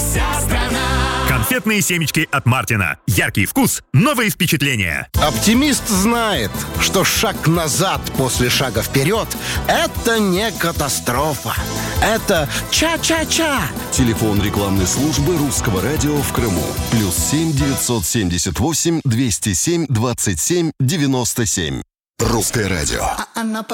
вся страна. Конфетные семечки от Мартина. Яркий вкус, новые впечатления. Оптимист знает, что шаг назад после шага вперед — это не катастрофа. Это ча-ча-ча. Телефон рекламной службы Русского радио в Крыму. +7 978 207 27 97. Русское радио.